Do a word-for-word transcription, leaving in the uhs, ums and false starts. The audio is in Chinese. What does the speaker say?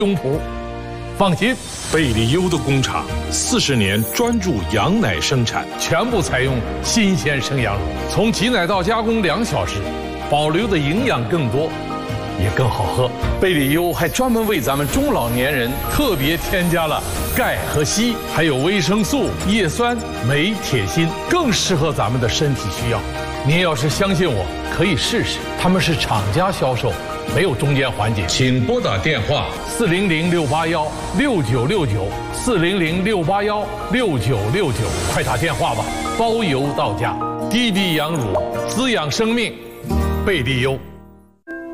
胸脯。放心， 贝利优的工厂四十年专注羊奶生产， 全部采用新鲜生羊乳，从挤奶到加工两小时，保留的营养更多，也更好喝。贝利优还专门为咱们中老年人特别添加了钙和硒，还有维生素、叶酸、镁、铁、锌，更适合咱们的身体需要。您要是相信我，可以试试。他们是厂家销售，没有中间环节。 请拨打电话四零零六八幺六九六九，四零零六八幺六九六九，快打电话吧，包邮到家。低低羊乳，滋养生命，贝利优。